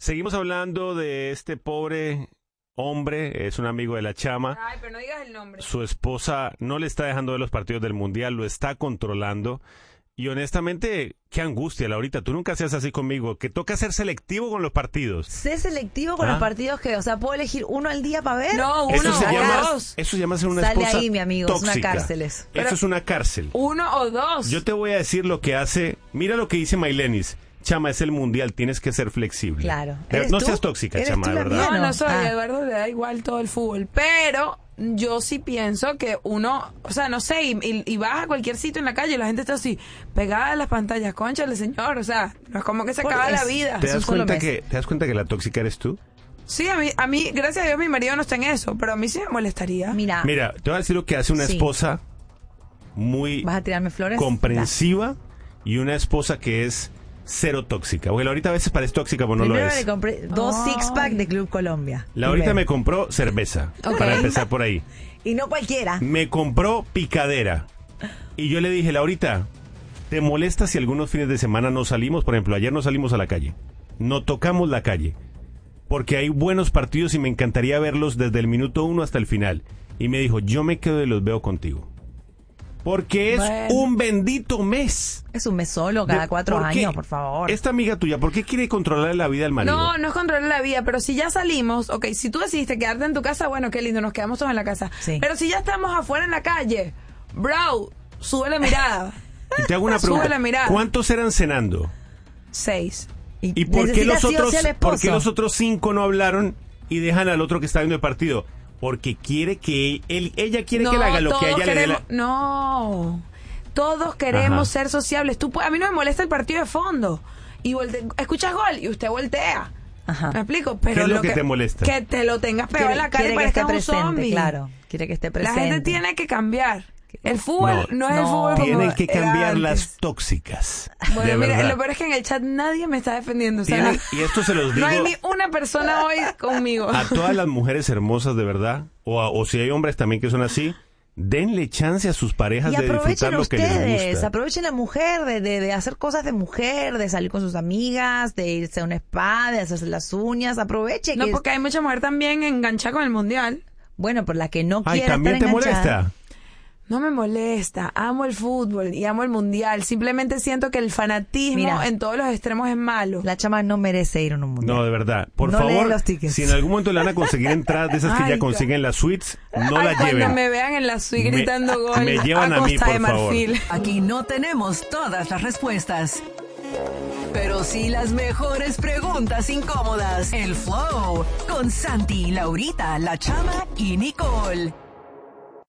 Seguimos hablando de este pobre hombre, es un amigo de la chama. Ay, pero no digas el nombre. Su esposa no le está dejando ver los partidos del Mundial, lo está controlando. Y honestamente, qué angustia, Laurita. Tú nunca seas así conmigo, que toca ser selectivo con los partidos. ¿Sé selectivo con los partidos que, o sea, puedo elegir uno al día para ver? No, uno Eso se o llama, dos. eso se llama ser una Sale esposa ahí, mi amigo, tóxica. es una cárcel eso. Eso es una cárcel. Uno o dos. Yo te voy a decir lo que hace. Mira lo que dice Mailenis. Chama, es el Mundial, tienes que ser flexible. Claro. No tú? seas tóxica, ¿Eres Chama, tú de la verdad. mía? No soy. Ah. Eduardo le da igual todo el fútbol. Pero yo sí pienso que uno, o sea, no sé, y vas a cualquier sitio en la calle y la gente está así, pegada a las pantallas. Cónchale, señor. O sea, no es como que se Por acaba la eso. vida. ¿Te Es das, un solo cuenta mes. ¿Te das cuenta que la tóxica eres tú? Sí, a mí, gracias a Dios, mi marido no está en eso, pero a mí sí me molestaría. Mira, Mira, te voy a decir lo que hace una Sí. esposa muy ¿vas a tirarme flores? comprensiva y una esposa que es cero tóxica. Porque Laurita a veces parece tóxica, pero no Primero lo le es. compré 2 Ay. six-pack de Club Colombia. Laurita Primero. me compró cerveza, Ok. para empezar por ahí. Y no cualquiera. Me compró picadera. Y yo le dije, Laurita, ¿te molesta si algunos fines de semana no salimos? Por ejemplo, ayer no salimos a la calle. No tocamos la calle. Porque hay buenos partidos y me encantaría verlos desde el minuto 1 hasta el final. Y me dijo, yo me quedo y los veo contigo. Porque es Bueno. un bendito mes. Es un mes solo cada 4 ¿Por qué? años, por favor. Esta amiga tuya, ¿por qué quiere controlar la vida del marido? No, no es controlar la vida, pero si ya salimos, ok, si tú decidiste quedarte en tu casa, bueno, qué lindo, nos quedamos todos en la casa. Sí. Pero si ya estamos afuera en la calle, bro, sube la mirada. Y te hago una Sube pregunta. la mirada. ¿Cuántos eran cenando? 6. ¿Y por qué, necesita los sí o otros, sí al por qué esposo. los otros 5 no hablaron y dejan al otro que está viendo el partido? Porque quiere que ella quiere que él haga lo que a ella le dé la... No, todos queremos Ajá. ser sociables. A mí no me molesta el partido de fondo. Y escuchas gol y usted voltea. Ajá. ¿Me explico? Pero ¿Qué es lo que te molesta? Que te lo tengas pegado en la cara y quiere que esté parezcas un presente, zombie. claro. Quiere que esté La presente. gente tiene que cambiar. El fútbol no, es el no. fútbol como Tienen que era cambiar antes. las tóxicas. Bueno, de mira, verdad. lo peor es que en el chat nadie me está defendiendo. O sea, Tienen- y esto se los digo no hay ni una persona hoy conmigo. a todas las mujeres hermosas de verdad, o si hay hombres también que son así, denle chance a sus parejas Y de disfrutar aprovechen lo que les ustedes, gusta. aprovechen la mujer de hacer cosas de mujer, de salir con sus amigas, de irse a un spa, de hacerse las uñas, aprovechen. No, que porque hay mucha mujer también enganchada con el mundial. bueno, por la que no Ay, quiera ¿también te estar enganchada. molesta? No me molesta, amo el fútbol y amo el mundial. Simplemente siento que el fanatismo Mira. en todos los extremos es malo. La chama no merece ir a un mundial. No, de verdad. Por No leen favor, los tickets. si en algún momento le van a conseguir entradas de esas que Ay, ya consiguen las suites, no Ay, las cuando lleven. me vean en la suite Me- gritando gol me llevan a mí, Costa de por favor. Marfil. Aquí no tenemos todas las respuestas, pero sí las mejores preguntas incómodas. El Flow con Santi, Laurita, La Chama y Nicole.